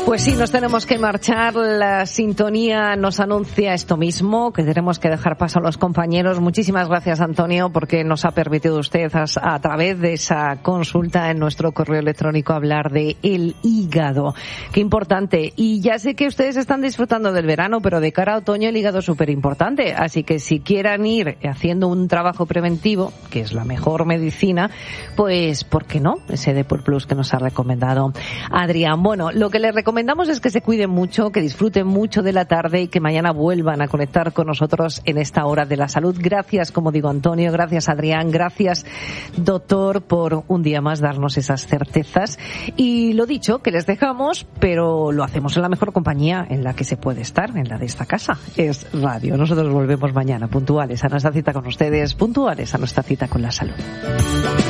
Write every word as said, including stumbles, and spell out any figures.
Pues sí, nos tenemos que marchar. La sintonía nos anuncia esto mismo, que tenemos que dejar paso a los compañeros. Muchísimas gracias, Antonio, porque nos ha permitido usted a, a través de esa consulta en nuestro correo electrónico hablar de el hígado. Qué importante. Y ya sé que ustedes están disfrutando del verano, pero de cara a otoño el hígado es súper importante. Así que si quieran ir haciendo un trabajo preventivo, que es la mejor medicina, pues ¿por qué no? Ese Depur Plus que nos ha recomendado Adrián. Bueno, lo que les recomendamos es que se cuiden mucho, que disfruten mucho de la tarde y que mañana vuelvan a conectar con nosotros en esta hora de la salud. Gracias, como digo, Antonio, gracias, Adrián, gracias, doctor, por un día más darnos esas certezas. Y lo dicho, que les dejamos, pero lo hacemos en la mejor compañía en la que se puede estar, en la de esta casa, es radio. Nosotros volvemos mañana puntuales a nuestra cita con ustedes, puntuales a nuestra cita con la salud.